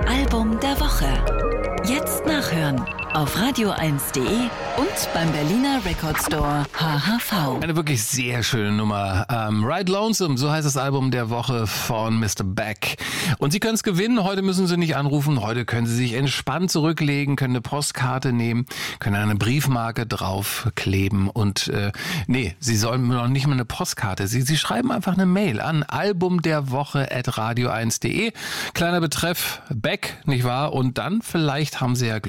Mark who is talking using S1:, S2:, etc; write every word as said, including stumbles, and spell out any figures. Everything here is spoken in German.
S1: Album der Woche. Jetzt nachhören auf radio eins punkt de und beim Berliner Record Store H H V.
S2: Eine wirklich sehr schöne Nummer. Ähm, Ride Lonesome, so heißt das Album der Woche von Mister Beck. Und Sie können es gewinnen. Heute müssen Sie nicht anrufen. Heute können Sie sich entspannt zurücklegen, können eine Postkarte nehmen, können eine Briefmarke draufkleben. Und äh, nee, Sie sollen noch nicht mal eine Postkarte. Sie, Sie schreiben einfach eine Mail an albumderwoche at radio eins punkt de. Kleiner Betreff Beck, nicht wahr? Und dann vielleicht haben Sie ja Glück.